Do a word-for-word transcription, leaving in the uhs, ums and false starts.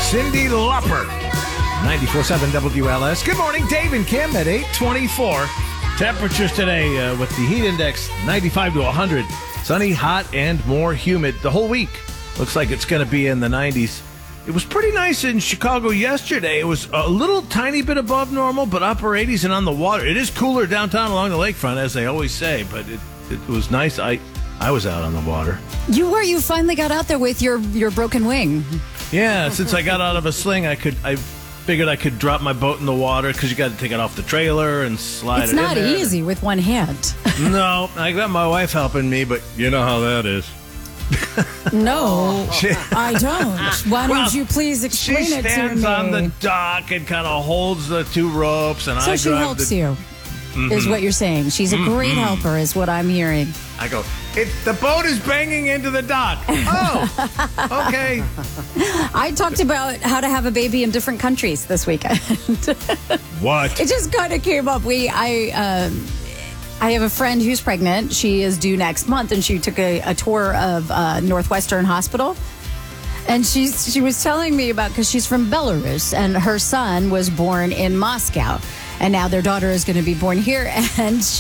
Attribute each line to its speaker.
Speaker 1: Cyndi Lauper. ninety-four point seven W L S. Good morning, Dave and Kim at eight twenty-four. Temperatures today uh, with the heat index ninety-five to one hundred. Sunny, hot, and more humid the whole week. Looks like it's going to be in the nineties. It was pretty nice in Chicago yesterday. It was a little tiny bit above normal, but upper eighties and on the water. It is cooler downtown along the lakefront, as they always say, but it, it was nice. I, I was out on the water.
Speaker 2: You were. You finally got out there with your, your broken wing.
Speaker 1: Yeah, since I got out of a sling, I could I figured I could drop my boat in the water because you got to take it off the trailer and slide
Speaker 2: it's
Speaker 1: it in
Speaker 2: not
Speaker 1: there.
Speaker 2: easy with one hand.
Speaker 1: No, I got my wife helping me, but you know how that is.
Speaker 2: No, I don't. Why
Speaker 1: Well,
Speaker 2: don't you please explain
Speaker 1: she
Speaker 2: it to me?
Speaker 1: stands on the dock and kind of holds the two ropes, and
Speaker 2: so
Speaker 1: I
Speaker 2: she
Speaker 1: drive
Speaker 2: helps
Speaker 1: the,
Speaker 2: you,
Speaker 1: Mm-hmm.
Speaker 2: is what you're saying. She's a great helper, is what I'm hearing.
Speaker 1: I go, it, the boat is banging into the dock. Oh, okay.
Speaker 2: I talked about how to have a baby in different countries this weekend.
Speaker 1: What?
Speaker 2: It just kind of came up. We, I, um, I have a friend who's pregnant. She is due next month, and she took a, a tour of uh, Northwestern Hospital. And she's, she was telling me about, because she's from Belarus, and her son was born in Moscow. And now their daughter is going to be born here. And she